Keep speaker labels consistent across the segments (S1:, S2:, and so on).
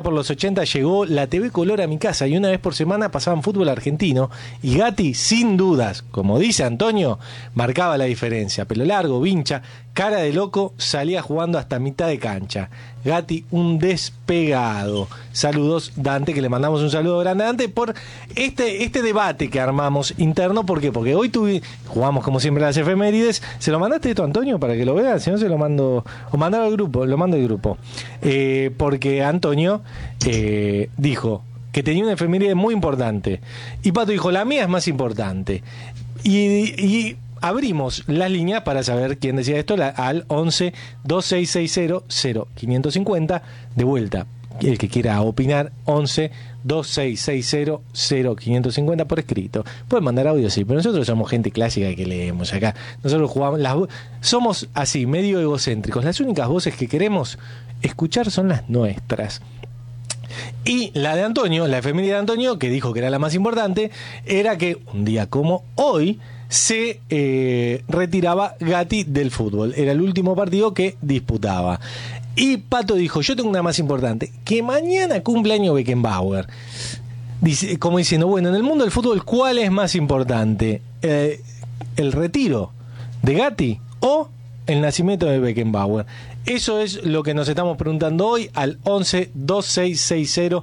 S1: por los 80 llegó la TV Color a mi casa y una vez por semana pasaban fútbol argentino y Gatti, sin dudas, como dice Antonio, marcaba la diferencia. Pelo largo, vincha, cara de loco, salía jugando hasta mitad de cancha. Gatti, un despegado. Saludos, Dante, que le mandamos un saludo grande a Dante por este debate que armamos interno. ¿Por qué? Porque hoy jugamos como siempre las efemérides. ¿Se lo mandaste esto a Antonio para que lo vea? Si no, se lo mando, o mandar al grupo, lo mando al grupo. Porque Antonio dijo que tenía una efeméride muy importante. Y Pato dijo, la mía es más importante. Y abrimos las líneas para saber quién decía esto al 11 2660 0550. De vuelta, el que quiera opinar, 11 2660 0550 por escrito. Pueden mandar audio, sí, pero nosotros somos gente clásica que leemos acá. Nosotros jugamos, somos así, medio egocéntricos. Las únicas voces que queremos escuchar son las nuestras. Y la de Antonio, la efeméride de Antonio, que dijo que era la más importante, era que un día como hoy se retiraba Gatti del fútbol. Era el último partido que disputaba. Y Pato dijo, yo tengo una más importante, que mañana cumpleaños Beckenbauer. Dice, como diciendo, bueno, en el mundo del fútbol, ¿cuál es más importante? ¿El retiro de Gatti o el nacimiento de Beckenbauer? Eso es lo que nos estamos preguntando hoy al 11 2660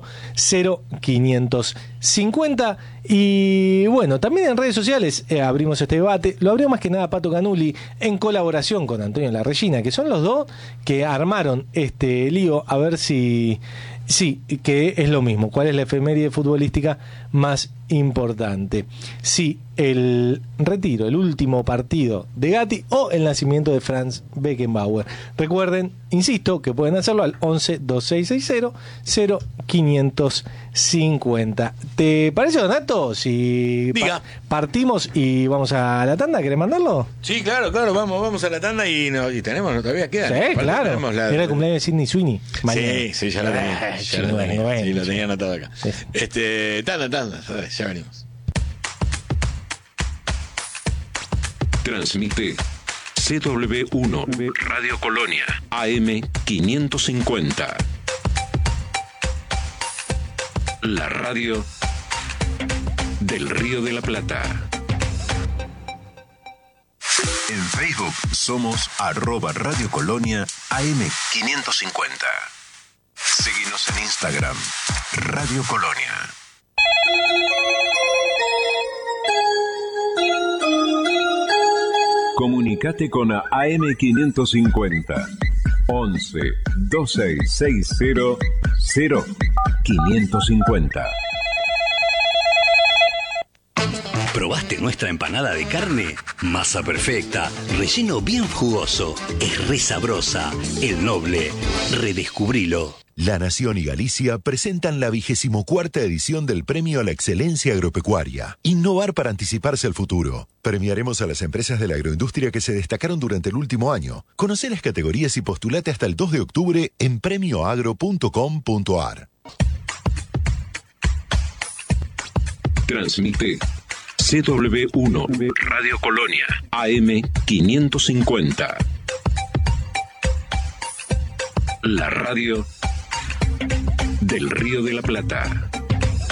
S1: 0550. Y bueno, también en redes sociales abrimos este debate. Lo abrió más que nada Pato Canuli en colaboración con Antonio Larrellina, que son los dos que armaron este lío. A ver si sí, que es lo mismo. ¿Cuál es la efeméride futbolística más importante? Sí, el retiro, el último partido de Gatti o el nacimiento de Franz Beckenbauer. Recuerden, insisto, que pueden hacerlo al 11 2660 0550. ¿Te parece, Donato? Si partimos y vamos a la tanda, ¿querés mandarlo?
S2: Sí, claro, vamos a la tanda y tenemos, todavía queda.
S1: Sí, claro. Era el cumpleaños de Sidney Sweeney.
S2: Sí, ya lo tenía. Sí, lo tenía anotado acá. Tanda, ya venimos.
S3: Transmite CW1 Radio Colonia AM 550. La radio del Río de la Plata.
S4: En Facebook somos @Radio Colonia AM 550. Seguinos en Instagram, Radio Colonia.
S5: Comunicate con AM 550 11 2660 0550.
S6: ¿Probaste nuestra empanada de carne? Masa perfecta, relleno bien jugoso, es re sabrosa. El Noble, redescubrilo.
S4: La Nación y Galicia presentan la 24ª edición del Premio a la Excelencia Agropecuaria. Innovar para anticiparse al futuro. Premiaremos a las empresas de la agroindustria que se destacaron durante el último año. Conoce las categorías y postulate hasta el 2 de octubre en premioagro.com.ar.
S3: Transmite CW1 Radio Colonia AM 550. La radio del Río de la Plata.